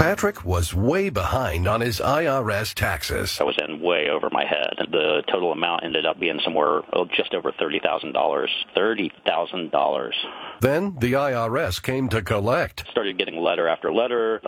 Patrick was way behind on his IRS taxes. I was in way over my head. The total amount ended up being somewhere just over $30,000. $30,000. Then the IRS came to collect. Started getting letter after letter.